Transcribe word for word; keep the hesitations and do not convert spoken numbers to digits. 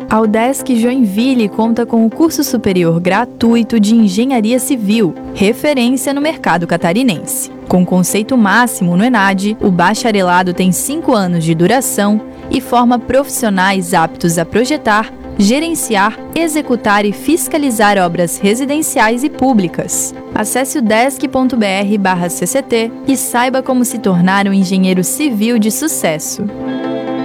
A UDESC Joinville conta com o curso superior gratuito de Engenharia Civil, referência no mercado catarinense. Com conceito máximo no ENAD, o bacharelado tem cinco anos de duração e forma profissionais aptos a projetar, gerenciar, executar e fiscalizar obras residenciais e públicas. Acesse udesc ponto br barra C C T e saiba como se tornar um engenheiro civil de sucesso.